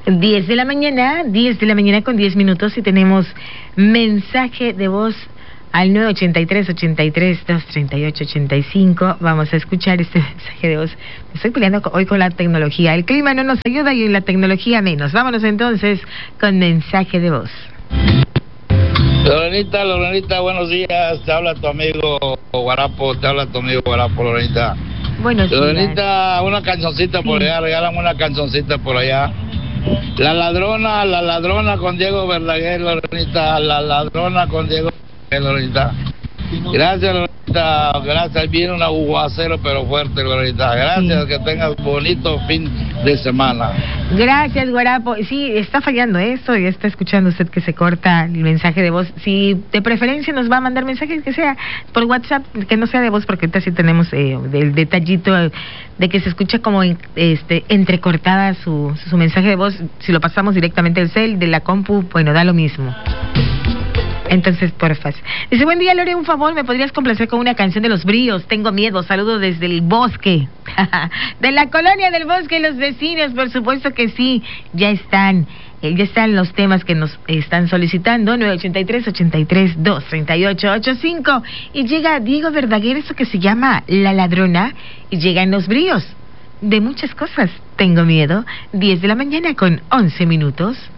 10 de la mañana, 10 de la mañana con 10 minutos y tenemos mensaje de voz al 983-83-238-85. Vamos a escuchar este mensaje de voz. Me estoy peleando hoy con la tecnología. El clima no nos ayuda y la tecnología menos. Vámonos entonces con mensaje de voz. Lorenita, buenos días. Te habla tu amigo Guarapo, Lorenita. Buenos días. Lorenita, una cancioncita por allá, regálame una cancioncita por allá. La ladrona con Diego Verdaguer, Lorenita, la ladrona con Diego Verdaguer, Lorenita. Gracias, Lorenita, gracias. Viene un aguacero pero fuerte, Lorenita. Gracias, sí. Que tengas bonito fin de semana. Gracias, Guarapo. Sí, está fallando esto, ya está escuchando usted que se corta el mensaje de voz. Si de preferencia nos va a mandar mensajes que sea por WhatsApp, que no sea de voz, porque ahorita sí tenemos el detallito de que se escucha como entrecortada su mensaje de voz. Si lo pasamos directamente al cel de la compu, bueno, da lo mismo. Entonces, porfa. Dice, buen día, Lore, un favor, ¿me podrías complacer con una canción de Los Bríos? Tengo miedo, saludo desde el bosque. De la colonia del bosque, los vecinos, por supuesto que sí, ya están los temas que nos están solicitando, 983-83-238-85, y llega Diego Verdaguer, eso que se llama La Ladrona, y llega en Los Bríos. De muchas cosas, tengo miedo, 10 de la mañana con 11 minutos.